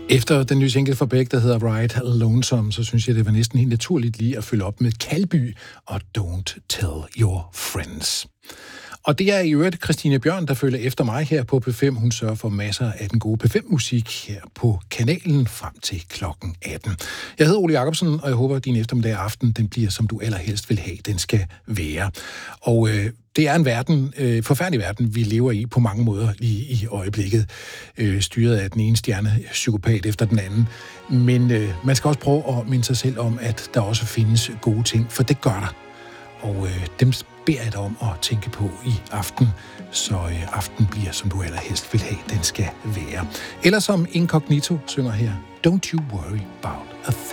Efter den nye single fra Beck, der hedder Ride Lonesome, så synes jeg, det var næsten helt naturligt lige at følge op med Kalby og Don't Tell Your Friends. Og det er i øvrigt Christine Bjørn, der følger efter mig her på P5. Hun sørger for masser af den gode P5-musik her på kanalen frem til klokken 18. Jeg hedder Ole Jacobsen, og jeg håber, at din eftermiddag aften den bliver, som du allerhelst vil have, den skal være. Og det er en forfærdelig verden, vi lever i på mange måder lige i øjeblikket. Styret af den ene stjerne psykopat efter den anden. Men man skal også prøve at minde sig selv om, at der også findes gode ting, for det gør der. Og dem beder jeg dig om at tænke på i aften, så aften bliver, som du allerhelst vil have, den skal være. Eller som Incognito synger her, Don't you worry about a thing.